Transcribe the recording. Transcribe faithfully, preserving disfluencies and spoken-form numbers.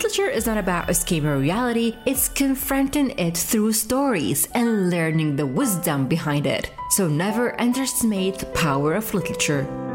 literature is not about escaping reality, it's confronting it through stories and learning the wisdom behind it. So never underestimate the power of literature.